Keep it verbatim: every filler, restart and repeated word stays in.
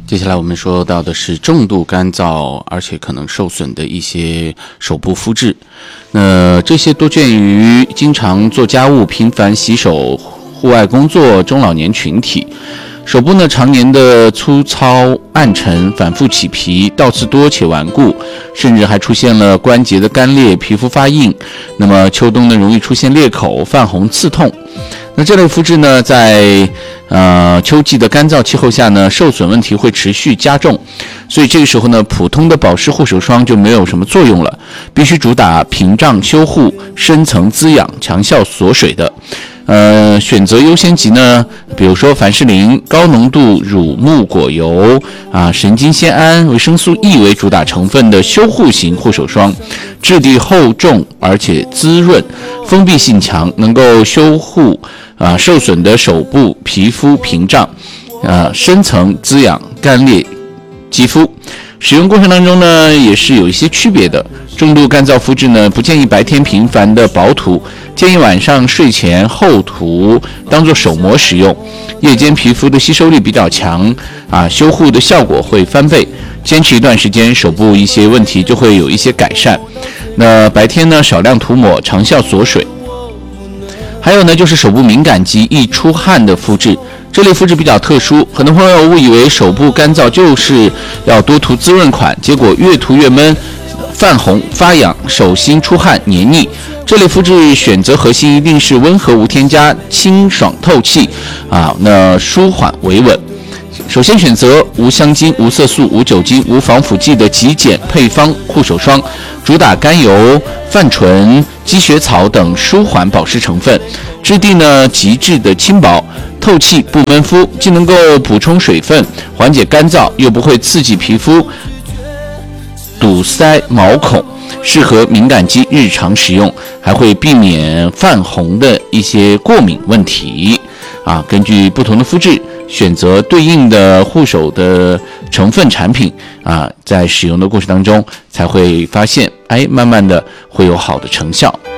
接下来我们说到的是重度干燥而且可能受损的一些手部肤质。那这些多见于经常做家务、频繁洗手、户外工作中老年群体。手部呢常年的粗糙暗沉，反复起皮，倒刺多且顽固，甚至还出现了关节的干裂、皮肤发硬。那么秋冬呢容易出现裂口、泛红、刺痛。那这类肤质呢在呃秋季的干燥气候下呢，受损问题会持续加重，所以这个时候呢，普通的保湿护手霜就没有什么作用了，必须主打屏障修护、深层滋养、强效锁水的。呃，选择优先级呢，比如说凡士林、高浓度乳木果油啊、神经酰胺、维生素 E 为主打成分的修护型护手霜，质地厚重而且滋润，封闭性强，能够修护啊受损的手部皮肤屏障，啊深层滋养干裂肌肤。使用过程当中呢，也是有一些区别的。重度干燥肤质呢，不建议白天频繁的薄涂，建议晚上睡前厚涂，当做手膜使用。夜间皮肤的吸收力比较强，啊，修护的效果会翻倍。坚持一段时间，手部一些问题就会有一些改善。那白天呢，少量涂抹，长效锁水。还有呢，就是手部敏感肌、易出汗的肤质。这类肤质比较特殊，很多朋友误以为手部干燥就是要多涂滋润款，结果越涂越闷，泛红、发痒、手心出汗、黏腻。这类肤质选择核心一定是温和无添加、清爽透气啊，那舒缓维稳。首先选择无香精、无色素、无酒精、无防腐剂的极简配方护手霜，主打甘油、泛醇、积雪草等舒缓保湿成分，质地呢极致的轻薄，透气不闷肤，既能够补充水分，缓解干燥，又不会刺激皮肤堵塞毛孔，适合敏感肌日常使用，还会避免泛红的一些过敏问题啊。根据不同的肤质，选择对应的护手的成分产品啊，在使用的过程当中才会发现，哎，慢慢的会有好的成效。